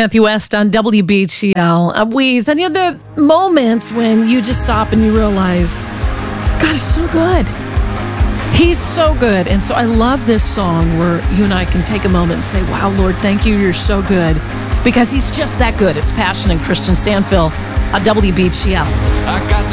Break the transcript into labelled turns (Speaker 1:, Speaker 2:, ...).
Speaker 1: Matthew West on WBGL. Wheeze, any of the moments when you just stop and you realize, God is so good. He's so good. And so I love this song where you and I can take a moment and say, wow, Lord, thank you. You're so good. Because he's just that good. It's Passion and Christian Stanfill on WBGL.
Speaker 2: I got the